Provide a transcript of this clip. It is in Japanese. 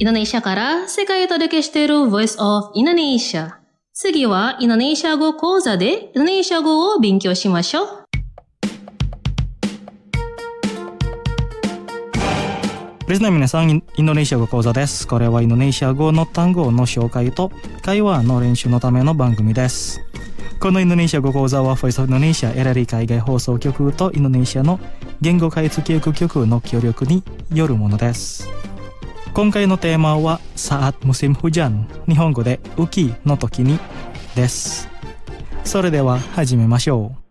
インドネシアから世界へと届けしている Voice of Indonesia。次はインドネシア語講座でインドネシア語を勉強しましょう。 リスナー皆さん、インドネシア語講座です。これはインドネシア語の単語の紹介と会話の練習のための番組です。このインドネシア語講座は Voice of Indonesia LRI 海外放送局とインドネシアの言語開発教育局の協力によるものです。今回のテーマは Saat Musim Hujan、 日本語で雨季の時にです。それでは始めましょう。